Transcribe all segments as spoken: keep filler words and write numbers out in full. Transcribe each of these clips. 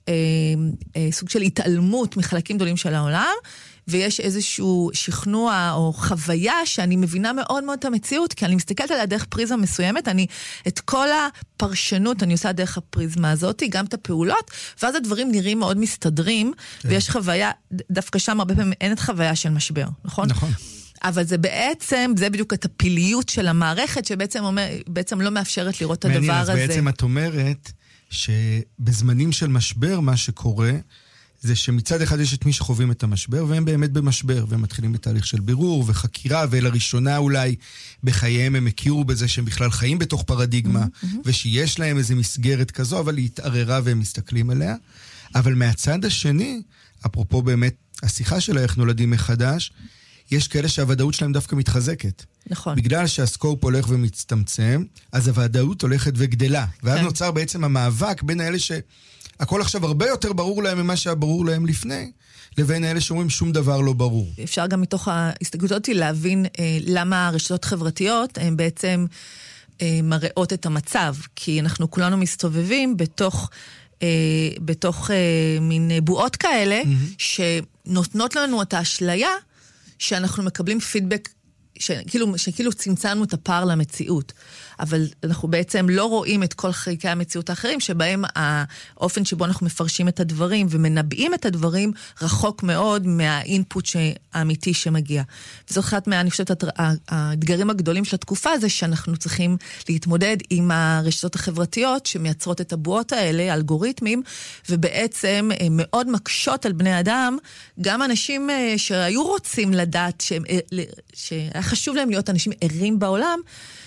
אה, אה, סוג של התעלמות מחלקים גדולים של העולם, ויש איזשהו שכנוע או חוויה שאני מבינה מאוד מאוד את המציאות, כי אני מסתכלת עליה דרך פריזמה מסוימת, אני את כל הפרשנות אני עושה דרך הפריזמה הזאת, גם את הפעולות, ואז הדברים נראים מאוד מסתדרים, כן. ויש חוויה, דווקא שם הרבה פעמים אין את חוויה של משבר, נכון? נכון. אבל זה בעצם, זה בדיוק את הפיליות של המערכת, שבעצם אומר, בעצם לא מאפשרת לראות את הדבר הזה. מעניין, אז בעצם את אומרת, שבזמנים של משבר מה שקורה, זה שמצד אחד יש את מי שחווים את המשבר, והם באמת במשבר, והם מתחילים בתהליך של בירור וחקירה, ולראשונה אולי בחייהם הם הכירו בזה שהם בכלל חיים בתוך פרדיגמה, mm-hmm. ושיש להם איזו מסגרת כזו, אבל היא התעררה והם מסתכלים עליה. אבל מהצד השני, אפרופו באמת השיחה של איך נולדים מחדש, יש כאלה שהוודאות שלהם דווקא מתחזקת. נכון. בגלל שהסקופ הולך ומצטמצם, אז הוודאות הולכת וגדלה. ואז כן. נוצר בעצם המאבק בין האלה ש... הכל עכשיו הרבה יותר ברור להם ממה שהיה ברור להם לפני, לבין האלה שאומרים שום דבר לא ברור. אפשר גם מתוך ההסתכלות להבין אה, למה הרשתות חברתיות הן בעצם אה, מראות את המצב, כי אנחנו כולנו מסתובבים בתוך, אה, בתוך אה, מין בועות כאלה, mm-hmm. שנותנות לנו את האשליה, שאנחנו מקבלים פידבק, שכאילו, שכאילו צמצמנו את הפער למציאות. אבל אנחנו בעצם לא רואים את כל חלקי המציאות האחרים, שבהם האופן שבו אנחנו מפרשים את הדברים ומנבאים את הדברים, רחוק מאוד מהאינפוט האמיתי שמגיע. וזו אחת מה, אני חושבת, האתגרים הגדולים של התקופה הזה, שאנחנו צריכים להתמודד עם הרשתות החברתיות, שמייצרות את הבועות האלה, אלגוריתמים, ובעצם מאוד מקשות על בני אדם, גם אנשים שהיו רוצים לדעת, שהם, שהיה חשוב להם להיות אנשים ערים בעולם,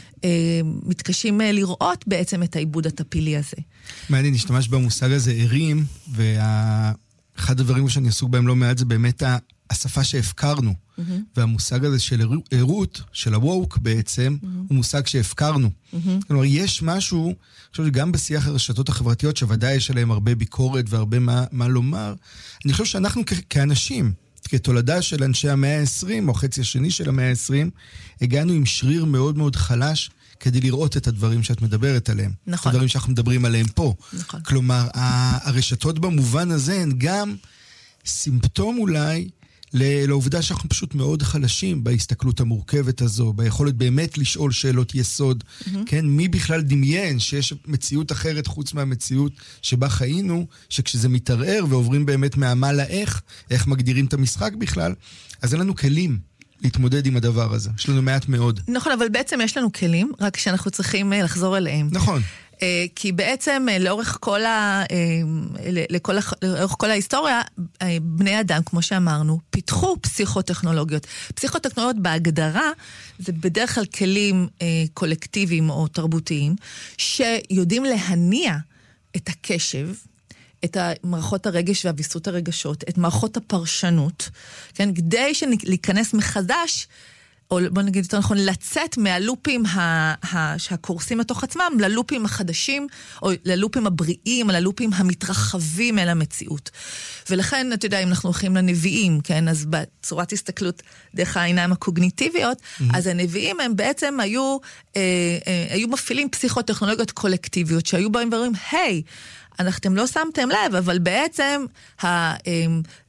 מתקשים לראות בעצם את העיבוד הטפילי הזה. מעניין, נשתמש במושג הזה ערים, ואחד הדברים שאני עסוק בהם לא מעט זה באמת השפה שהפקרנו, mm-hmm. והמושג הזה של ערות, של הווק בעצם, mm-hmm. הוא מושג שהפקרנו. Mm-hmm. כלומר, יש משהו, אני חושב שגם בשיח הרשתות החברתיות, שוודאי יש עליהם הרבה ביקורת והרבה מה, מה לומר, אני חושב שאנחנו כ- כאנשים, כתולדה של אנשי המאה ה-עשרים, או חצי השני של המאה ה-עשרים, הגענו עם שריר מאוד מאוד חלש, כדי לראות את הדברים שאת מדברת עליהם. נכון. את הדברים שאנחנו מדברים עליהם פה. נכון. כלומר, הרשתות במובן הזה הן גם סימפטום אולי, לעובדה שאנחנו פשוט מאוד חלשים בהסתכלות המורכבת הזו, ביכולת באמת לשאול שאלות יסוד, mm-hmm. כן? מי בכלל דמיין שיש מציאות אחרת חוץ מהמציאות שבה חיינו, שכשזה מתערער ועוברים באמת מהמה לאיך, איך מגדירים את המשחק בכלל, אז אין לנו כלים להתמודד עם הדבר הזה. יש לנו מעט מאוד. נכון, אבל בעצם יש לנו כלים, רק שאנחנו צריכים לחזור אליהם. נכון. כי בעצם לאורך כל, ה, לכל, לאורך כל ההיסטוריה, בני אדם, כמו שאמרנו, פיתחו פסיכוטכנולוגיות. פסיכוטכנולוגיות בהגדרה, זה בדרך כלל כלים קולקטיביים או תרבותיים, שיודעים להניע את הקשב, את מערכות הרגש והביסות הרגשות, את מערכות הפרשנות, כן? כדי להיכנס מחדש, או בוא נגיד יותר נכון, לצאת מהלופים שהקורסים לתוך עצמם, ללופים החדשים, או ללופים הבריאים, ללופים המתרחבים אל המציאות. ולכן, אתה יודע, אם אנחנו הולכים לנביאים, כן, אז בצורת הסתכלות דרך העיניים הקוגניטיביות, mm-hmm. אז הנביאים הם בעצם היו, אה, אה, היו מפעילים פסיכוטכנולוגיות קולקטיביות, שהיו בהם ואומרים, היי, אתם לא שמתם לב, אבל בעצם ה... אה,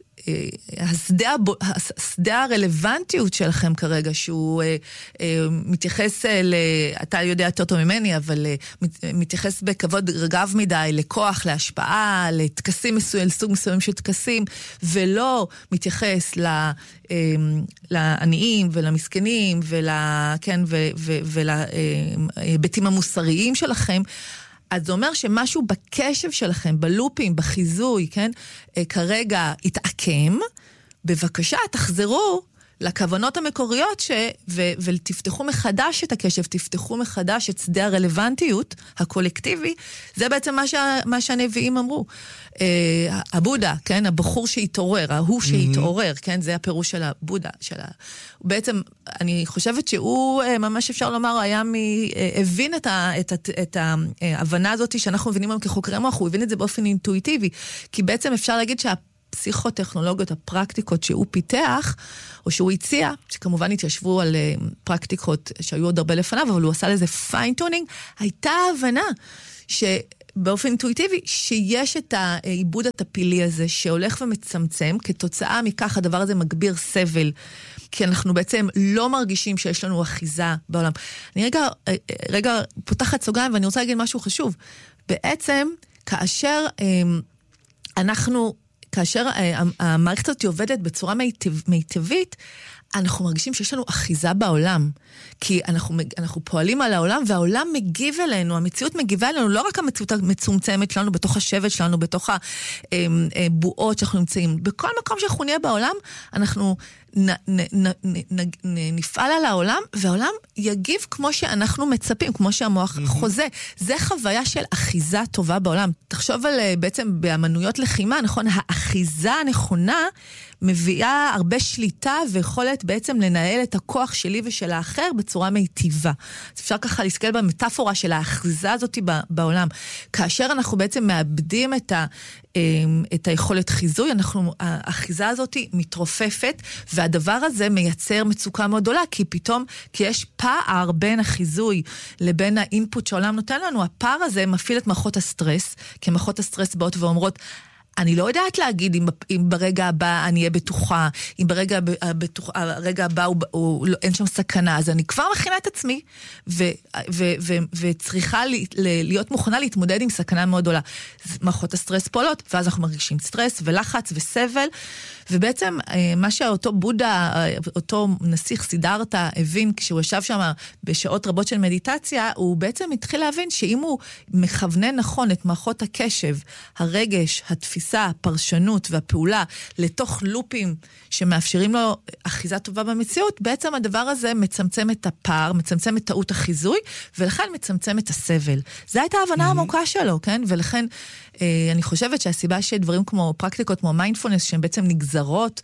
השדה, השדה הרלוונטיות שלכם כרגע, שהוא אה, אה, מתייחס, ל, אתה יודע יותר טוב ממני, אבל אה, מתייחס בכבוד רב מדי לכוח, להשפעה, לתקסים מסוים, לסוג מסוים של תקסים, ולא מתייחס ל, אה, לעניים ולמסכנים, ול, כן, ו, ו, ולהיבטים המוסריים שלכם, אז זה אומר שמשהו בקשב שלכם, בלופים, בחיזוי, כן, כרגע התעקם, בבקשה, תחזרו לכוונות המקוריות ש... ו... ותפתחו מחדש את הקשב, תפתחו מחדש את שדה הרלוונטיות הקולקטיבי, זה בעצם מה, שה... מה שהנביאים אמרו. אה, הבודה, כן, הבחור שהתעורר, ההוא שהתעורר, כן, זה הפירוש של הבודה, של ה... בעצם, אני חושבת שהוא, ממש אפשר לומר, היה מ... הבין את, ה... את, ה... את ההבנה הזאת שאנחנו מבינים היום כחוקרי מוח, הוא הבין את זה באופן אינטואיטיבי, כי בעצם אפשר להגיד שה... פסיכוטכנולוגיות, הפרקטיקות שהוא פיתח, או שהוא הציע, שכמובן התיישבו על פרקטיקות שהיו עוד הרבה לפניו, אבל הוא עשה לזה פיינטונינג, הייתה הבנה ש... באופן אינטואיטיבי, שיש את העיבוד הטפילי הזה, שהולך ומצמצם, כתוצאה מכך הדבר הזה מגביר סבל, כי אנחנו בעצם לא מרגישים שיש לנו אחיזה בעולם. אני רגע, רגע פותחת סוגריים, ואני רוצה להגיד משהו חשוב. בעצם, כאשר אנחנו, כאשר המערכת הזאת עובדת בצורה מיטב, מיטבית, אנחנו מרגישים שיש לנו אחיזה בעולם, כי אנחנו, אנחנו פועלים על העולם, והעולם מגיב אלינו, המציאות מגיבה אלינו, לא רק המציאות המצומצמת שלנו, בתוך השבט שלנו, בתוך הבועות שאנחנו נמצאים. בכל מקום שאנחנו נהיה בעולם, אנחנו נ, נ, נ, נ, נ, נפעל על העולם, והעולם יגיב כמו שאנחנו מצפים, כמו שהמוח mm-hmm. חוזה. זה חוויה של אחיזה טובה בעולם. תחשוב על בעצם באמנויות לחימה, נכון? האחיזה הנכונה מביאה הרבה שליטה ויכולת בעצם לנהל את הכוח שלי ושל האחר בצורה מיטיבה. אז אפשר ככה להסתכל במטאפורה של האחיזה הזאת בעולם. כאשר אנחנו בעצם מאבדים את ה... את היכולת חיזוי, אנחנו, האחיזה הזאת מתרופפת, והדבר הזה מייצר מצוקה מאוד גדולה, כי פתאום, כי יש פער בין החיזוי לבין האינפוט שהעולם נותן לנו, הפער הזה מפעיל את מערכות הסטרס, כי מערכות הסטרס באות ואומרות, אני לא יודעת להגיד אם, אם ברגע הבא אני אהיה בטוחה, אם ברגע הבטוח, הרגע הבא הוא, הוא, הוא, אין שם סכנה, אז אני כבר מכינה את עצמי, ו, ו, ו, וצריכה לי, להיות מוכנה להתמודד עם סכנה מאוד גדולה. מערכות הסטרס פועלות, ואז אנחנו מרגישים סטרס ולחץ וסבל, ובעצם מה שאותו בודה, אותו נסיך סידרתה הבין, כשהוא ישב שם בשעות רבות של מדיטציה, הוא בעצם התחיל להבין שאם הוא מכוונן נכון את מערכות הקשב, הרגש, התפיסה, הפרשנות והפעולה, לתוך לופים שמאפשרים לו אחיזה טובה במציאות, בעצם הדבר הזה מצמצם את הפער, מצמצם את טעות החיזוי, ולכן מצמצם את הסבל. זו הייתה ההבנה העמוקה שלו, כן? ולכן אני חושבת שהסיבה שדברים כמו פרקטיקות כמו מיינדפולנס, שהן בעצם נגזרות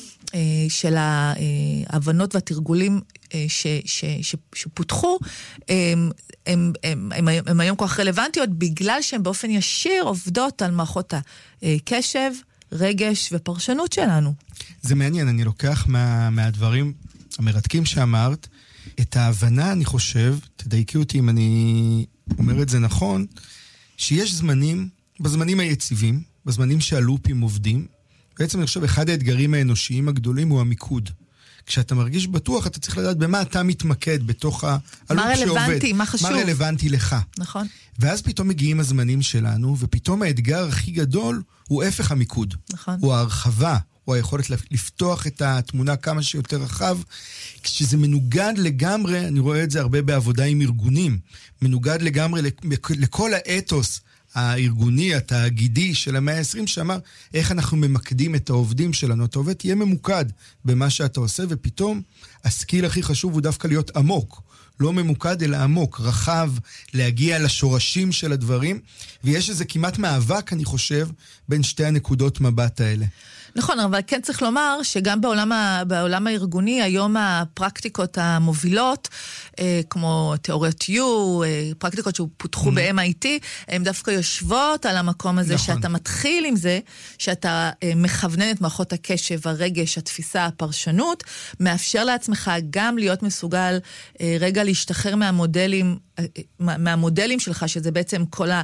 של ההבנות והתרגולים ש, ש, ש, שפותחו, הם, הם, הם, הם, הם היום כל כך רלוונטיות, בגלל שהן באופן ישיר עובדות על מערכות הקשב, רגש ופרשנות שלנו. זה מעניין, אני לוקח מה, מהדברים המרתקים שאמרת, את ההבנה, אני חושב, תדייקי אותי אם אני אומר את זה נכון, שיש זמנים, בזמנים היציבים, בזמנים שהלופים עובדים, בעצם אני חושב, אחד האתגרים האנושיים הגדולים הוא המיקוד. כשאתה מרגיש בטוח, אתה צריך לדעת במה אתה מתמקד בתוך הלופ שעובד. מה רלוונטי, מה חשוב. מה רלוונטי לך. נכון. ואז פתאום מגיעים הזמנים שלנו, ופתאום האתגר הכי גדול הוא הפך המיקוד. נכון. הוא ההרחבה, הוא היכולת לפתוח את התמונה כמה שיותר רחב, כשזה מנוגד לגמרי, אני רואה את זה הרבה בעבודה עם ארגונים, מנוגד לגמרי לכל האתוס הארגוני, התאגידי של המאה ה-עשרים, שאמר איך אנחנו ממקדים את העובדים שלנו. אתה עובד, תהיה ממוקד במה שאתה עושה, ופתאום הסקיל הכי חשוב הוא דווקא להיות עמוק. לא ממוקד, אלא עמוק, רחב, להגיע לשורשים של הדברים, ויש איזה כמעט מאבק, אני חושב, בין שתי הנקודות מבט האלה. נכון, אבל כן צריך לומר שגם בעולם, ה, בעולם הארגוני, היום הפרקטיקות המובילות, אה, כמו תיאוריות יו, אה, פרקטיקות שפותחו mm-hmm. ב-אם איי טי, הן דווקא יושבות על המקום הזה, נכון. שאתה מתחיל עם זה, שאתה אה, מכוונן את מערכות הקשב, הרגש, התפיסה, הפרשנות, מאפשר לעצמך גם להיות מסוגל אה, רגע להשתחרר מהמודלים, מהמודלים שלך, שזה בעצם כל, ה,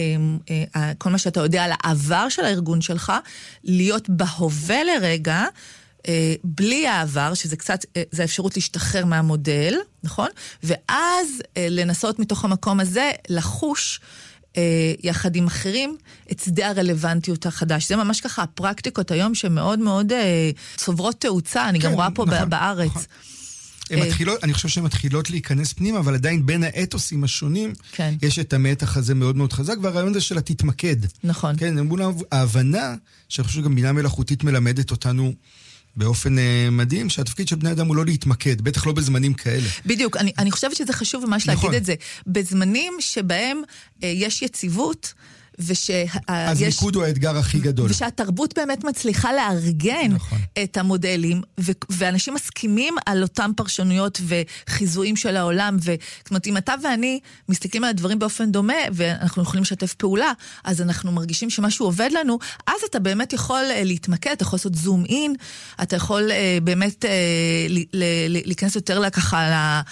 כל מה שאתה יודע על העבר של הארגון שלך, להיות בהווה לרגע, בלי העבר, שזה קצת, זה האפשרות להשתחרר מהמודל, נכון? ואז לנסות מתוך המקום הזה, לחוש יחד עם אחרים, את שדה הרלוונטיות החדש. זה ממש ככה, הפרקטיקות היום שמאוד מאוד צוברות תאוצה, אני גם רואה פה בארץ. מתחילות, אני חושב שהן מתחילות להיכנס פנימה, אבל עדיין בין האתוסים השונים, כן. יש את המתח הזה מאוד מאוד חזק, והרעיון הזה שלה תתמקד. נכון. כן, ההבנה, שאני חושב שגם בינה מלאכותית מלמדת אותנו באופן uh, מדהים, שהתפקיד של בני אדם הוא לא להתמקד, בטח לא בזמנים כאלה. בדיוק, אני, אני חושבת שזה חשוב ממש נכון. להגיד את זה. בזמנים שבהם uh, יש יציבות, ושה... אז יש... מיקוד הוא האתגר הכי גדול. ושהתרבות באמת מצליחה לארגן נכון. את המודלים, ו... ואנשים מסכימים על אותם פרשנויות וחיזויים של העולם, ו... זאת אומרת, אם אתה ואני מסתכלים על הדברים באופן דומה, ואנחנו יכולים לשתף פעולה, אז אנחנו מרגישים שמשהו עובד לנו, אז אתה באמת יכול להתמקד, אתה יכול לעשות זום אין, אתה יכול באמת להיכנס יותר לככה, ל...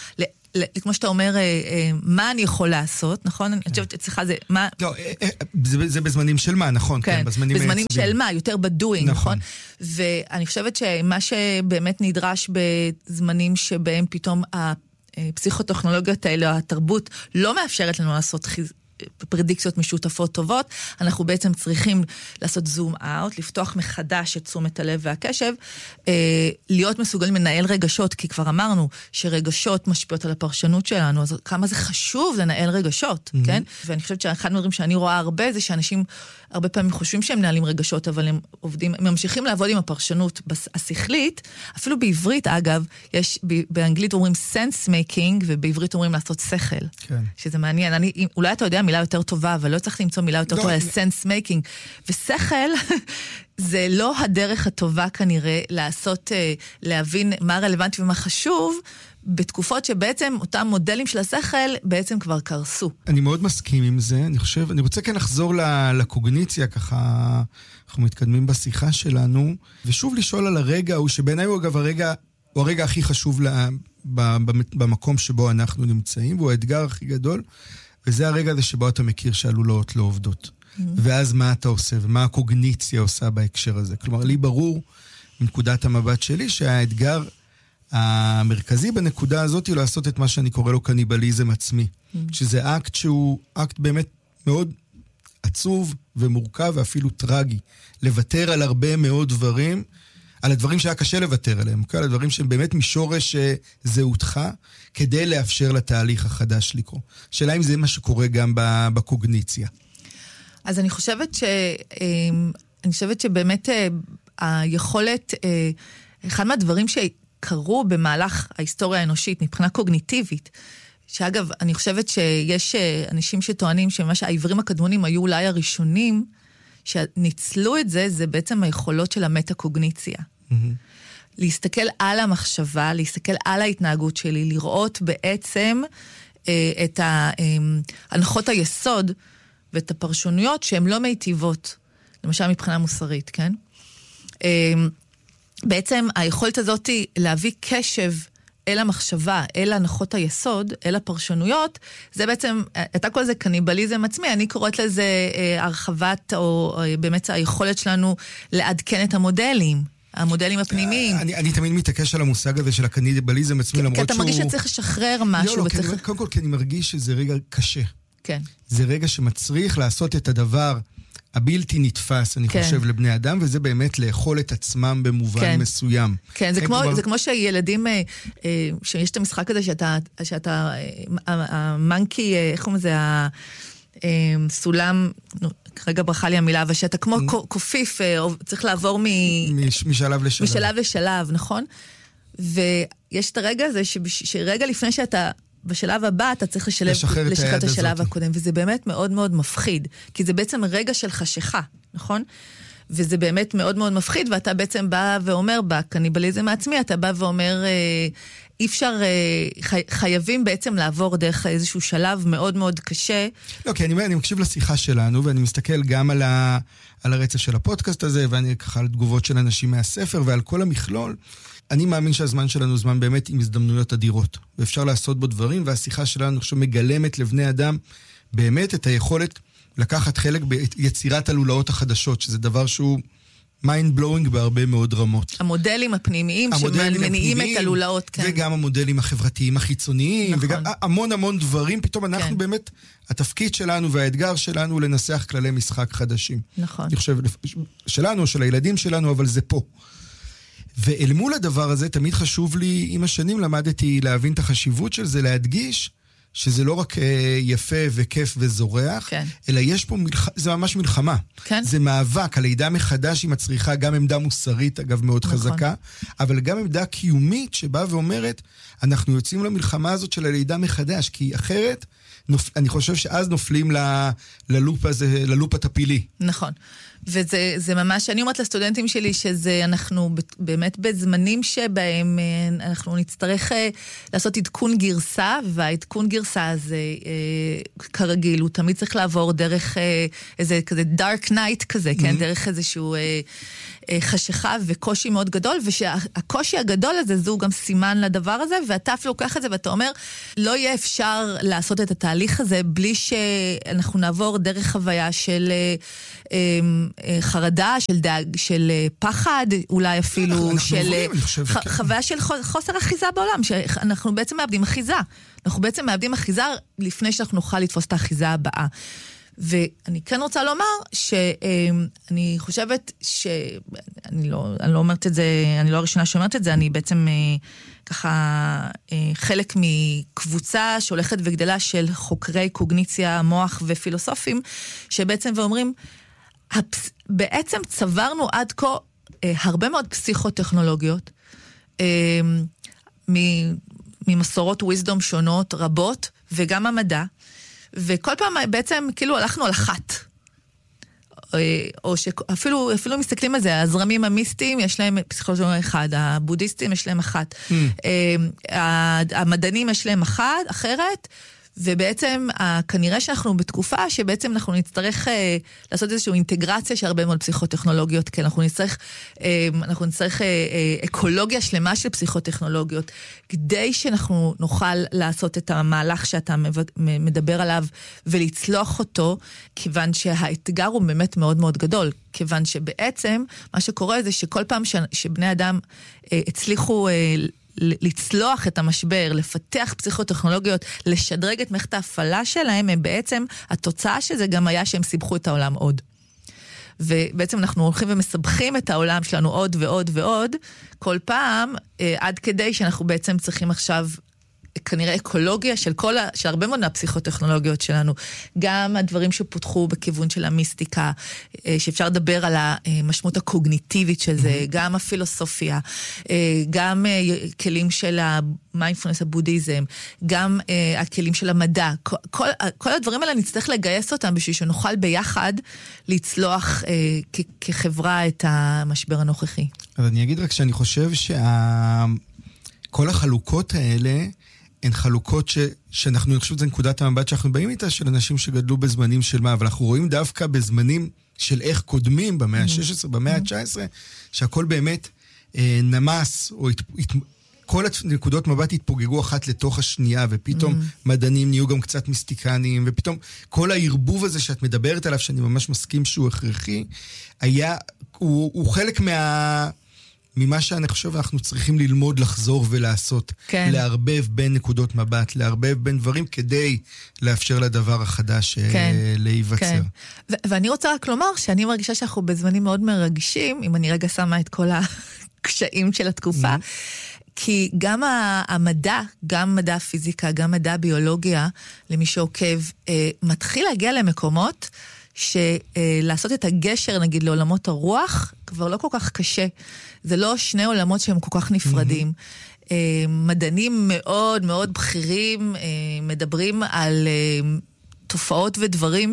כמו שאתה אומר, מה אני יכול לעשות, נכון? אני חושבת אצלך זה, מה... לא, זה בזמנים של מה, נכון? כן, בזמנים של מה, יותר בדואינג, נכון? ואני חושבת שמה שבאמת נדרש בזמנים שבהם פתאום הפסיכוטכנולוגיות האלה, התרבות, לא מאפשרת לנו לעשות חיז... פרדיקציות משותפות טובות, אנחנו בעצם צריכים לעשות זום אאוט, לפתוח מחדש את תשומת הלב והקשב, אה, להיות מסוגלים לנהל רגשות, כי כבר אמרנו שרגשות משפיעות על הפרשנות שלנו, אז כמה זה חשוב לנהל רגשות, mm-hmm. כן? ואני חושבת שאחד מהדברים שאני רואה הרבה, זה שאנשים הרבה פעמים חושבים שהם מנהלים רגשות, אבל הם עובדים, הם ממשיכים לעבוד עם הפרשנות השכלית, אפילו בעברית, אגב, יש, באנגלית אומרים sense making, ובעברית אומרים לעשות שכל. כן. שזה מעניין. אני, אולי אתה יודע מילה יותר טובה, אבל לא צריך למצוא מילה יותר טובה, sense making. ושכל, זה לא הדרך הטובה כנראה לעשות, להבין מה רלוונטי ומה חשוב, בתקופות שבעצם אותם מודלים של השכל בעצם כבר קרסו. אני מאוד מסכים עם זה, אני חושב, אני רוצה כן לחזור לקוגניציה, ככה אנחנו מתקדמים בשיחה שלנו, ושוב לשאול על הרגע, הוא שבעיניי הוא אגב הרגע, הוא הרגע הכי חשוב לה, במקום שבו אנחנו נמצאים, והוא האתגר הכי גדול, וזה הרגע הזה שבו אתה מכיר שהלולאות לא עובדות. Mm-hmm. ואז מה אתה עושה, ומה הקוגניציה עושה בהקשר הזה. כלומר, לי ברור, מנקודת המבט שלי, שהאתגר המרכזי בנקודה הזאת היא לעשות את מה שאני קורא לו קניבליזם עצמי. Mm-hmm. שזה אקט שהוא אקט באמת מאוד עצוב ומורכב ואפילו טרגי. לוותר על הרבה מאוד דברים, על הדברים שהיה קשה לוותר עליהם, על הדברים שהם באמת משורש זהותך, כדי לאפשר לתהליך החדש לקרוא. שאלה אם זה מה שקורה גם בקוגניציה. אז אני חושבת ש... אני חושבת שבאמת היכולת, אחד מהדברים שקרו במהלך ההיסטוריה האנושית, מבחינה קוגניטיבית, שאגב, אני חושבת שיש אנשים שטוענים שממש העברים הקדמונים היו אולי הראשונים, שניצלו את זה, זה בעצם היכולות של המטה-קוגניציה. Mm-hmm. להסתכל על המחשבה, להסתכל על ההתנהגות שלי, לראות בעצם אה, את ההנחות היסוד ואת הפרשונויות שהן לא מיטיבות, למשל מבחינה מוסרית, כן? אה, בעצם היכולת הזאת היא להביא קשב אל המחשבה, אל הנחות היסוד, אל הפרשנויות, זה בעצם, אתה קורא לזה קניבליזם עצמי, אני קוראת לזה אה, הרחבת, או אה, באמת היכולת שלנו לעדכן את המודלים, המודלים הפנימיים. אני, אני תמיד מתעקש על המושג הזה של הקניבליזם עצמי, למרות שהוא... כי אתה מרגיש שצריך לשחרר משהו. לא, לא, וצריך... אני, קודם כל, כי אני מרגיש שזה רגע קשה. כן. זה רגע שמצריך לעשות את הדבר הבלתי נתפס, אני כן. חושב, לבני אדם, וזה באמת לאכול את עצמם במובן כן. מסוים. כן, זה, כמו, כבר... זה כמו שילדים, אה, אה, שיש את המשחק הזה שאתה, שאתה, המנקי, אה, איך אומרים זה, הסולם, כרגע ברכה לי המילה, אבל שאתה כמו mm. קופיף, אה, צריך לעבור מ... מש, משלב לשלב. משלב לשלב, נכון? ויש את הרגע הזה, שרגע לפני שאתה... בשלב הבא אתה צריך לשלב, לשחרר את השלב הקודם, וזה באמת מאוד מאוד מפחיד, כי זה בעצם רגע של חשיכה, נכון? וזה באמת מאוד מאוד מפחיד, ואתה בעצם בא ואומר, בקניבליזם העצמי, אתה בא ואומר, אי אפשר, חייבים בעצם לעבור דרך איזשהו שלב מאוד מאוד קשה. לא, כי אני, אני מקשיב לשיחה שלנו, ואני מסתכל גם על, ה, על הרצף של הפודקאסט הזה, ואני ככה על תגובות של אנשים מהספר, ועל כל המכלול, אני מאמין שהזמן שלנו הוא זמן באמת עם הזדמנויות אדירות, ואפשר לעשות בו דברים, והשיחה שלנו, אני חושב, מגלמת לבני אדם באמת את היכולת לקחת חלק ביצירת הלולאות החדשות, שזה דבר שהוא mind blowing בהרבה מאוד רמות. המודלים הפנימיים שמניעים את הלולאות, כן. וגם המודלים החברתיים החיצוניים, נכון. וגם המון המון דברים, פתאום אנחנו כן. באמת, התפקיד שלנו והאתגר שלנו הוא לנסח כללי משחק חדשים. נכון. אני חושב, שלנו, של הילדים שלנו, אבל זה פה. ואל מול הדבר הזה, תמיד חשוב לי, עם השנים למדתי להבין את החשיבות של זה, להדגיש שזה לא רק יפה וכיף וזורח, כן. אלא יש פה, מלח... זה ממש מלחמה. כן. זה מאבק, הלידה מחדש היא מצריכה גם עמדה מוסרית, אגב מאוד נכון. חזקה, אבל גם עמדה קיומית שבאה ואומרת, אנחנו יוצאים למלחמה הזאת של הלידה מחדש, כי אחרת, נופ... אני חושב שאז נופלים ל... ללופ הזה, ללופ הטפילי. נכון. וזה זה ממש, אני אומרת לסטודנטים שלי שזה אנחנו באמת בזמנים שבהם אנחנו נצטרך לעשות עדכון גרסה, והעדכון גרסה הזה כרגיל, הוא תמיד צריך לעבור דרך איזה כזה dark night כזה, כן? דרך איזשהו חשיכה וקושי מאוד גדול, ושהקושי הגדול הזה זו גם סימן לדבר הזה, ואתה אפילו לוקח את זה ואתה אומר, לא יהיה אפשר לעשות את התהליך הזה בלי שאנחנו נעבור דרך חוויה של חרדה, של דאג, של פחד, אולי אפילו של חוויה של חוסר אחיזה בעולם, שאנחנו בעצם מאבדים אחיזה. אנחנו בעצם מאבדים אחיזה לפני שאנחנו נוכל לתפוס את האחיזה הבאה. ואני כן רוצה לומר שאני חושבת שאני לא, אני לא אומרת את זה, אני לא הראשונה שאומרת את זה, אני בעצם ככה חלק מקבוצה שהולכת וגדלה של חוקרי קוגניציה, מוח ופילוסופים, שבעצם ואומרים, בעצם צברנו עד כה הרבה מאוד פסיכוטכנולוגיות, ממסורות וויזדום שונות, רבות, וגם המדע, וכל פעם בעצם כאילו הלכנו על אחת. או שאפילו אפילו מסתכלים על זה, הזרמים המיסטיים יש להם פסיכולוגיה אחד, הבודהיסטים יש להם אחת, המדענים יש להם אחת, אחרת, ובעצם כנראה שאנחנו בתקופה שבעצם אנחנו נצטרך לעשות איזושהי אינטגרציה של הרבה מאוד פסיכוטכנולוגיות, כי אנחנו נצטרך, אנחנו נצטרך אקולוגיה שלמה של פסיכוטכנולוגיות, כדי שאנחנו נוכל לעשות את המהלך שאתה מדבר עליו ולצלוח אותו, כיוון שהאתגר הוא באמת מאוד מאוד גדול, כיוון שבעצם מה שקורה זה שכל פעם שבני אדם הצליחו לצלוח את המשבר, לפתח פסיכוטכנולוגיות, לשדרג את מערכת ההפעלה שלהם, הם בעצם, התוצאה של זה גם היה שהם סיבכו את העולם עוד. ובעצם אנחנו הולכים ומסבכים את העולם שלנו עוד ועוד ועוד, כל פעם, עד כדי שאנחנו בעצם צריכים עכשיו כנראה אקולוגיה של כל ה, של הרבה מאוד מהפסיכוטכנולוגיות שלנו, גם הדברים שפותחו בכיוון של המיסטיקה, שאפשר לדבר על המשמעות הקוגניטיבית של זה, גם הפילוסופיה, גם כלים של המיינדפולנס, הבודהיזם, גם הכלים של המדע, כל, כל הדברים האלה נצטרך לגייס אותם בשביל שנוכל ביחד לצלוח כ, כחברה את המשבר הנוכחי. אז אני אגיד רק שאני חושב שכל החלוקות האלה הן חלוקות ש, שאנחנו, אני חושב שזה נקודת המבט שאנחנו באים איתה, של אנשים שגדלו בזמנים של מה, אבל אנחנו רואים דווקא בזמנים של איך קודמים, במאה ה-שש עשרה, במאה ה-תשע עשרה, שהכל באמת אה, נמס, או הת, הת, כל הנקודות מבט התפוגגו אחת לתוך השנייה, ופתאום מדענים נהיו גם קצת מיסטיקנים, ופתאום כל הערבוב הזה שאת מדברת עליו, שאני ממש מסכים שהוא הכרחי, היה, הוא, הוא חלק מה... ממה שאני חושב אנחנו צריכים ללמוד לחזור ולעשות, כן. לערבב בין נקודות מבט, לערבב בין דברים כדי לאפשר לדבר החדש כן. להיווצר. כן. ו- ואני רוצה רק לומר שאני מרגישה שאנחנו בזמנים מאוד מרגשים, אם אני רגע שמה את כל הקשיים של התקופה, כי גם המדע, גם מדע הפיזיקה, גם מדע הביולוגיה, למי שעוקב, מתחיל להגיע למקומות שלעשות את הגשר, נגיד, לעולמות הרוח, כבר לא כל כך קשה. זה לא שני עולמות שהם כל כך נפרדים. Mm-hmm. מדענים מאוד מאוד בכירים מדברים על תופעות ודברים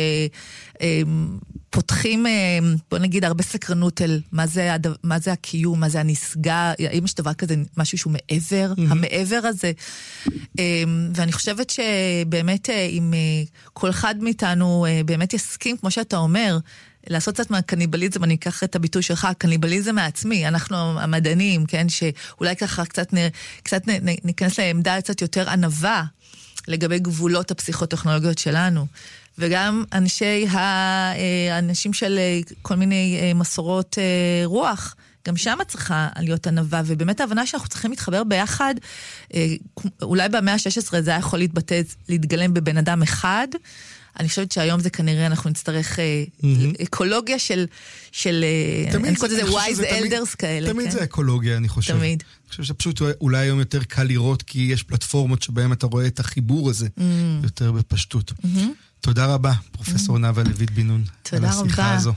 שפותחים, בוא נגיד, הרבה סקרנות אל מה זה, מה זה הקיום, מה זה הנשגה, האם יש דבר כזה, משהו שהוא מעבר, mm-hmm. המעבר הזה. ואני חושבת שבאמת אם כל אחד מאיתנו באמת יסכים, כמו שאתה אומר, לעשות קצת מהקניבליזם, אני אקח את הביטוי שלך, הקניבליזם העצמי, אנחנו המדענים, כן, שאולי ככה קצת, קצת ניכנס לעמדה קצת יותר ענווה, לגבי גבולות הפסיכוטכנולוגיות שלנו, וגם אנשי, האנשים של כל מיני מסורות רוח, גם שם צריכה להיות ענווה, ובאמת ההבנה שאנחנו צריכים להתחבר ביחד, אולי במאה ה-שש עשרה זה היה יכול להתבטא, להתגלם בבן אדם אחד, אני חושבת שהיום זה כנראה אנחנו נצטרך אקולוגיה של, של, אני חושבת שזה ווייז אלדרס כאלה. תמיד זה אקולוגיה, אני חושב. תמיד. אני חושב שפשוט אולי היום יותר קל לראות, כי יש פלטפורמות שבהן אתה רואה את החיבור הזה יותר בפשטות. תודה רבה, פרופסור נאוה לויט בן נון. תודה רבה. על השיחה הזו.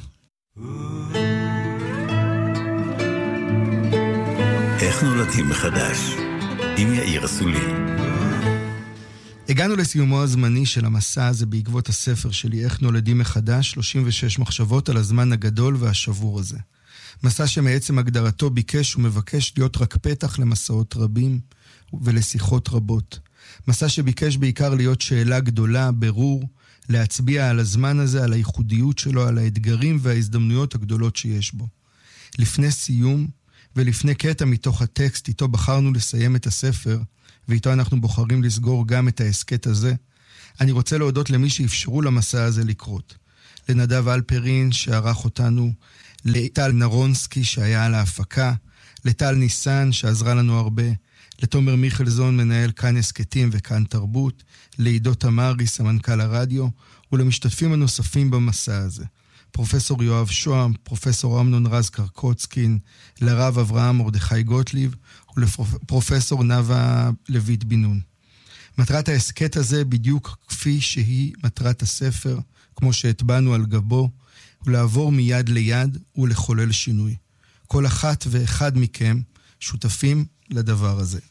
איך נולדים מחדש? עם יאיר אסולין. הגענו לסיומו הזמני של המסע הזה בעקבות הספר שלי, איך נולדים מחדש, שלושים ושש מחשבות על הזמן הגדול והשבור הזה. מסע שמעצם הגדרתו ביקש ומבקש להיות רק פתח למסעות רבים ולשיחות רבות. מסע שביקש בעיקר להיות שאלה גדולה, ברור, להצביע על הזמן הזה, על הייחודיות שלו, על האתגרים וההזדמנויות הגדולות שיש בו. לפני סיום ולפני קטע מתוך הטקסט, איתו בחרנו לסיים את הספר, ואיתו אנחנו בוחרים לסגור גם את העסקת הזה, אני רוצה להודות למי שאפשרו למסע הזה לקרות. לנדב אלפרין שערך אותנו, לטל נרונסקי שהיה על ההפקה, לטל ניסן שעזרה לנו הרבה, לתומר מיכלזון מנהל כאן הסקטים וכאן תרבות, לעידו תמרי סמנכ"ל הרדיו, ולמשתתפים הנוספים במסע הזה. פרופסור יואב שוהם, פרופסור אמנון רז קרקוצקין, לרב אברהם מרדכי גוטליב, ולפרופסור נווה לויט בינון. מטרת העסקת הזה בדיוק כפי שהיא מטרת הספר, כמו שהטבענו על גבו, ולעבור מיד ליד ולחולל שינוי. כל אחת ואחד מכם שותפים לדבר הזה.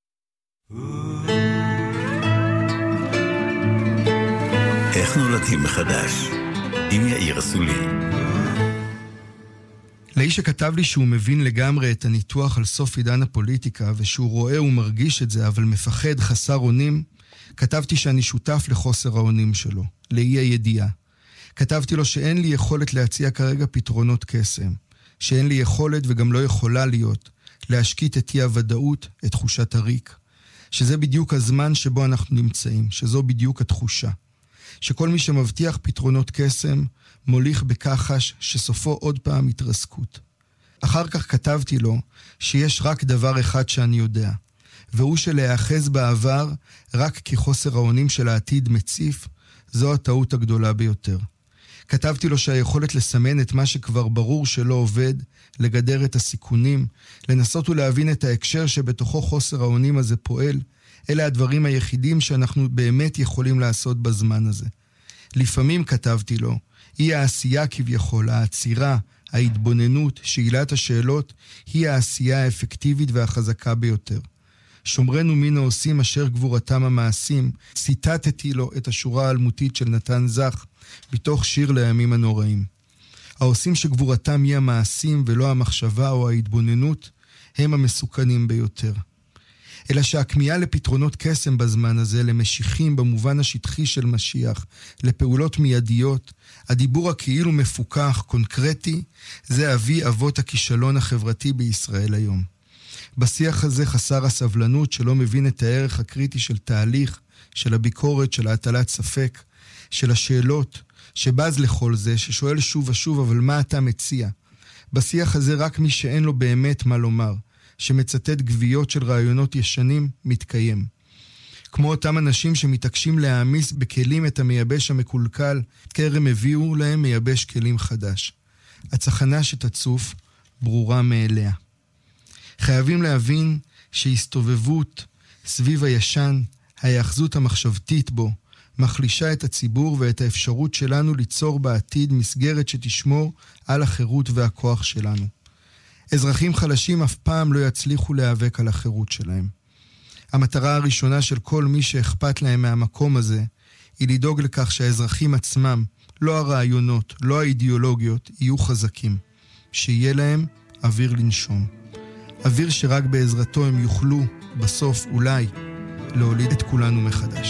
איך נולדים מחדש? עם יאיר אסולין. לאיש שכתב לי שהוא מבין לגמרי את הניתוח על סוף עידן הפוליטיקה, ושהוא רואה ומרגיש את זה, אבל מפחד חסר אונים, כתבתי שאני שותף לחוסר האונים שלו, לאי הידיעה. כתבתי לו שאין לי יכולת להציע כרגע פתרונות קסם, שאין לי יכולת וגם לא יכולה להיות, להשקיט את אי הוודאות, את תחושת הריק, שזה בדיוק הזמן שבו אנחנו נמצאים, שזו בדיוק התחושה. שכל מי שמבטיח פתרונות קסם, מוליך בכחש שסופו עוד פעם התרסקות. אחר כך כתבתי לו שיש רק דבר אחד שאני יודע, והוא שלהאחז בעבר רק כחוסר האונים של העתיד מציף, זו הטעות הגדולה ביותר. כתבתי לו שהיכולת לסמן את מה שכבר ברור שלא עובד, לגדר את הסיכונים, לנסות ולהבין את ההקשר שבתוכו חוסר האונים הזה פועל, אלה הדברים היחידים שאנחנו באמת יכולים לעשות בזמן הזה. לפעמים כתבתי לו, היא העשייה כביכול, העצירה, ההתבוננות, שאלת השאלות, היא העשייה האפקטיבית והחזקה ביותר. שומרנו מן העושים אשר גבורתם המעשים, ציטטתי לו את השורה האלמותית של נתן זך, בתוך שיר לימים הנוראים. העושים שגבורתם היא המעשים ולא המחשבה או ההתבוננות, הם המסוכנים ביותר. אלא שהכמיהה לפתרונות קסם בזמן הזה, למשיחים במובן השטחי של משיח, לפעולות מיידיות, הדיבור הכאילו מפוקח, קונקרטי, זה אבי אבות הכישלון החברתי בישראל היום. בשיח הזה חסר הסבלנות שלא מבין את הערך הקריטי של תהליך, של הביקורת, של ההטלת ספק, של השאלות, שבז לכל זה, ששואל שוב ושוב, אבל מה אתה מציע? בשיח הזה רק מי שאין לו באמת מה לומר, שמצטט גוויות של רעיונות ישנים, מתקיים. כמו אותם אנשים שמתעקשים להעמיס בכלים את המייבש המקולקל, כרם הביאו להם מייבש כלים חדש. הצחנה שתצוף ברורה מאליה. חייבים להבין שהסתובבות סביב הישן, ההיאחזות המחשבתית בו, מחלישה את הציבור ואת האפשרות שלנו ליצור בעתיד מסגרת שתשמור על החירות והכוח שלנו. אזרחים חלשים אף פעם לא יצליחו להיאבק על החירות שלהם. המטרה הראשונה של כל מי שאכפת להם מהמקום הזה, היא לדאוג לכך שהאזרחים עצמם, לא הרעיונות, לא האידיאולוגיות, יהיו חזקים. שיהיה להם אוויר לנשום. אוויר שרק בעזרתו הם יוכלו, בסוף אולי, להוליד את כולנו מחדש.